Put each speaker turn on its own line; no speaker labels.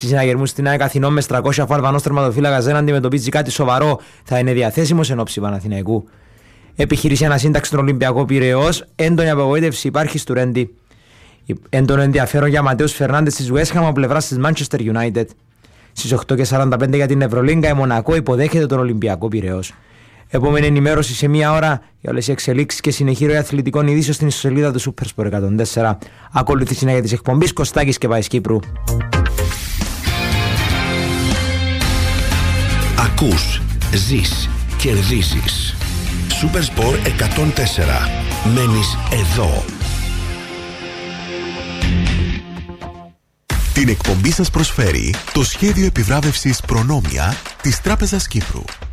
συναγερμού στην ΑΕΚ Αθηνών με 300 Αλβανός τερματοφύλακας δεν αντιμετωπίζει κάτι σοβαρό, θα είναι διαθέσιμος εν ώψη Παναθηναϊκού. Επιχείρησε ανασύνταξη στον Ολυμπιακό Πειραιώς, έντονη απογοήτευση υπάρχει στο Ρέντι. Έντονο ενδιαφέρον για Ματέους Φερνάντες της West Ham από πλευράς της Manchester United. Στις 8:45 για την Ευρωλίγκα η Μονακό υποδέχεται τον Ολυμπιακό Πειραιώς. Επόμενη ενημέρωση σε μία ώρα για όλες οι εξελίξεις και συνεχή ροή αθλητικών ειδήσεων στην ιστοσελίδα του Supersport 104. Ακολουθεί συνέχεια της εκπομπής Κωστάκης και Παΐς Κύπρου.
Ακούς, ζεις, κερδίζεις. Supersport 104. Μένεις εδώ. Την εκπομπή σας προσφέρει το σχέδιο επιβράβευσης Προνόμια της Τράπεζας Κύπρου.